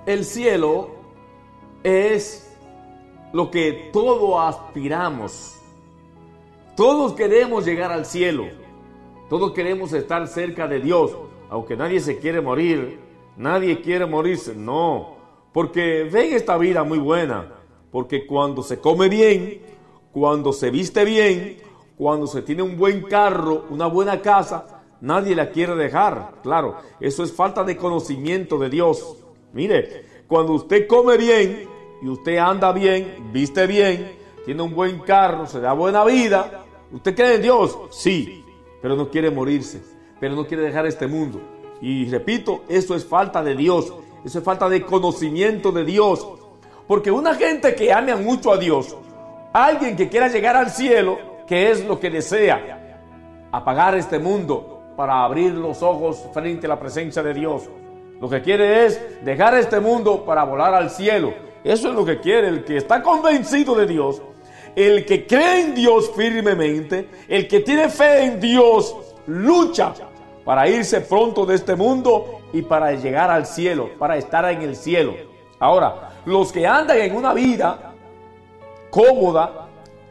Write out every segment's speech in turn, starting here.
El cielo es lo que todos aspiramos. Todos queremos llegar al cielo. Todos queremos estar cerca de Dios. Aunque nadie se quiere morir, nadie quiere morirse. No, porque ven esta vida muy buena. Porque cuando se come bien, cuando se viste bien, cuando se tiene un buen carro, una buena casa, nadie la quiere dejar. Claro, eso es falta de conocimiento de Dios. Mire, cuando usted come bien y usted anda bien, viste bien, tiene un buen carro, se da buena vida, ¿usted cree en Dios? Sí, pero no quiere morirse, pero no quiere dejar este mundo. Y repito, eso es falta de Dios, eso es falta de conocimiento de Dios. Porque una gente que ame mucho a Dios, alguien que quiera llegar al cielo, ¿qué es lo que desea? Apagar este mundo para abrir los ojos frente a la presencia de Dios. Lo que quiere es dejar este mundo para volar al cielo. Eso es lo que quiere el que está convencido de Dios, el que cree en Dios firmemente, el que tiene fe en Dios, lucha para irse pronto de este mundo y para llegar al cielo, para estar en el cielo. Ahora, los que andan en una vida cómoda,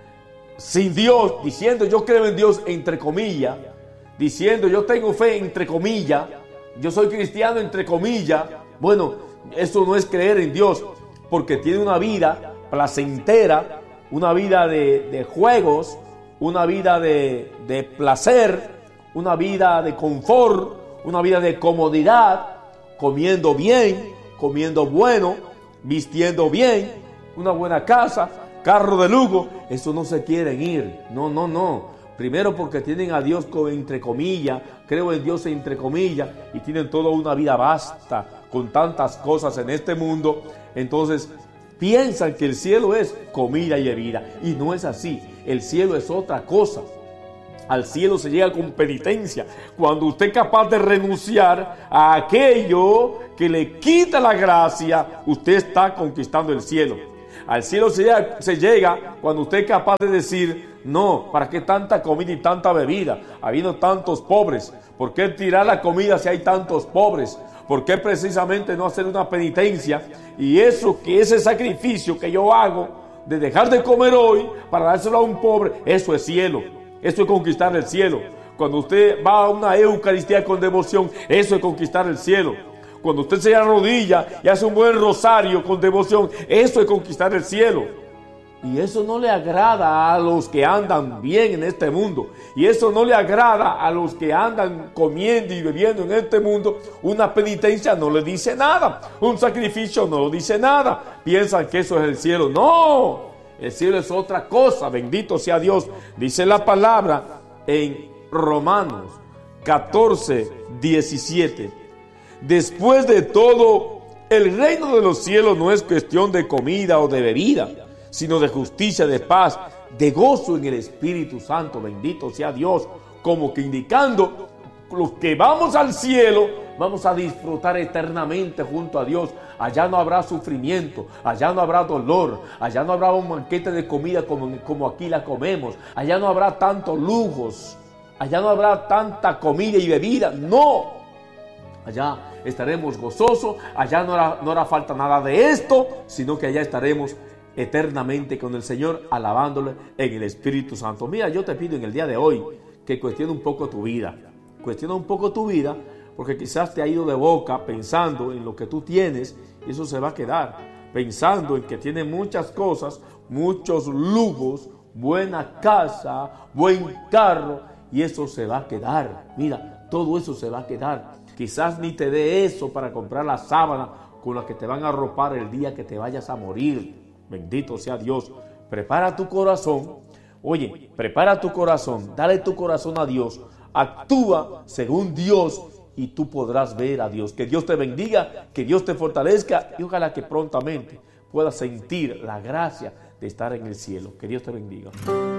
sin Dios, diciendo yo creo en Dios entre comillas, diciendo yo tengo fe entre comillas, yo soy cristiano entre comillas, bueno, eso no es creer en Dios, porque tiene una vida placentera, una vida de juegos, una vida de placer, una vida de confort, una vida de comodidad, comiendo bien, comiendo bueno, vistiendo bien, una buena casa, carro de lujo. Eso no se quieren ir, no. Primero porque tienen a Dios entre comillas, creo en Dios entre comillas, y tienen toda una vida vasta con tantas cosas en este mundo. Entonces piensan que el cielo es comida y bebida, y no es así. El cielo es otra cosa. Al cielo se llega con penitencia, cuando usted es capaz de renunciar a aquello que le quita la gracia, usted está conquistando el cielo. Al cielo se llega cuando usted es capaz de decir, no, ¿para qué tanta comida y tanta bebida? Habiendo tantos pobres, ¿por qué tirar la comida si hay tantos pobres? ¿Por qué precisamente no hacer una penitencia? Y eso, que ese sacrificio que yo hago de dejar de comer hoy para dárselo a un pobre, eso es cielo, eso es conquistar el cielo. Cuando usted va a una Eucaristía con devoción, eso es conquistar el cielo. Cuando usted se arrodilla y hace un buen rosario con devoción, eso es conquistar el cielo. Y eso no le agrada a los que andan bien en este mundo. Y eso no le agrada a los que andan comiendo y bebiendo en este mundo. Una penitencia no le dice nada. Un sacrificio no le dice nada. Piensan que eso es el cielo. No, el cielo es otra cosa. Bendito sea Dios. Dice la palabra en Romanos 14, 17. Después de todo, el reino de los cielos no es cuestión de comida o de bebida, sino de justicia, de paz, de gozo en el Espíritu Santo. Bendito sea Dios. Como que indicando, los que vamos al cielo, vamos a disfrutar eternamente junto a Dios. Allá no habrá sufrimiento, allá no habrá dolor, allá no habrá un banquete de comida como aquí la comemos, allá no habrá tantos lujos, allá no habrá tanta comida y bebida. No, allá estaremos gozosos, allá no hará falta nada de esto, sino que allá estaremos eternamente con el Señor, alabándole en el Espíritu Santo. Mira, yo te pido en el día de hoy que cuestione un poco tu vida. Cuestiona un poco tu vida, porque quizás te ha ido de boca pensando en lo que tú tienes, y eso se va a quedar. Pensando en que tienes muchas cosas, muchos lujos, buena casa, buen carro, y eso se va a quedar. Mira, todo eso se va a quedar. Quizás ni te dé eso para comprar la sábana con la que te van a arropar el día que te vayas a morir. Bendito sea Dios. Prepara tu corazón. Oye, prepara tu corazón. Dale tu corazón a Dios. Actúa según Dios y tú podrás ver a Dios. Que Dios te bendiga, que Dios te fortalezca y ojalá que prontamente puedas sentir la gracia de estar en el cielo. Que Dios te bendiga.